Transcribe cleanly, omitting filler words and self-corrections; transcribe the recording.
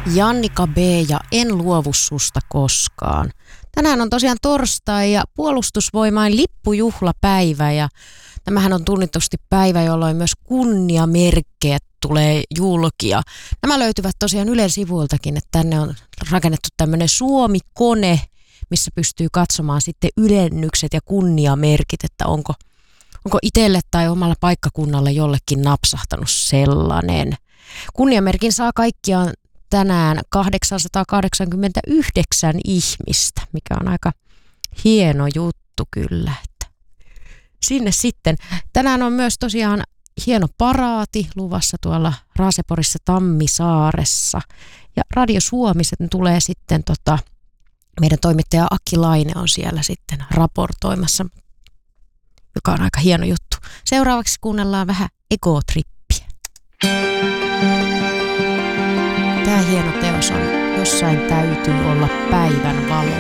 Jannika B. ja En luovu susta koskaan. Tänään on tosiaan torstai ja Puolustusvoimain lippujuhlapäivä ja tämähän on tunnetusti päivä, jolloin myös kunniamerkkejä tulee julkia. Nämä löytyvät tosiaan Ylen sivuiltakin, että tänne on rakennettu tämmöinen Suomi-kone, missä pystyy katsomaan sitten ylennykset ja kunniamerkit, että onko itselle tai omalla paikkakunnalla jollekin napsahtanut sellainen. Kunniamerkin saa kaikkiaan tänään 889 ihmistä, mikä on aika hieno juttu kyllä. Että sinne sitten. Tänään on myös tosiaan hieno paraati luvassa tuolla Raaseporissa Tammisaaressa. Ja Radio Suomi tulee sitten, meidän toimittaja Aki Laine on siellä sitten raportoimassa, joka on aika hieno juttu. Seuraavaksi kuunnellaan vähän Egotrippiä. Tämä hieno teos on Jossain täytyy olla päivän valo.